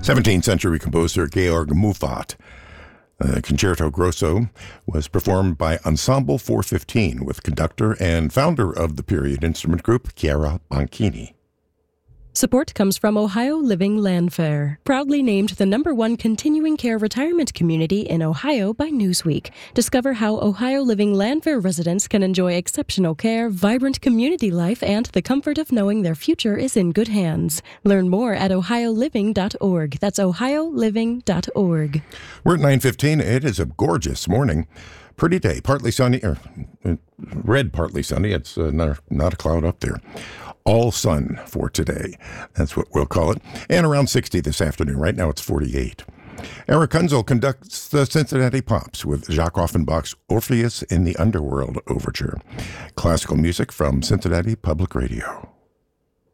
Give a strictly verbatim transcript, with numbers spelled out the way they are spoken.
seventeenth century composer Georg Muffat. The Concerto Grosso was performed by Ensemble four fifteen with conductor and founder of the period instrument group, Chiara Banchini. Support comes from Ohio Living Landfair, proudly named the number one continuing care retirement community in Ohio by Newsweek. Discover how Ohio Living Landfair residents can enjoy exceptional care, vibrant community life, and the comfort of knowing their future is in good hands. Learn more at ohio living dot org. That's ohio living dot org. We're at nine fifteen. It is a gorgeous morning. Pretty day, partly sunny, or uh, red partly sunny. It's uh, not, not a cloud up there. All sun for today. That's what we'll call it. And around sixty this afternoon. Right now it's forty-eight. Eric Kunzel conducts the Cincinnati Pops with Jacques Offenbach's Orpheus in the Underworld Overture. Classical music from Cincinnati Public Radio.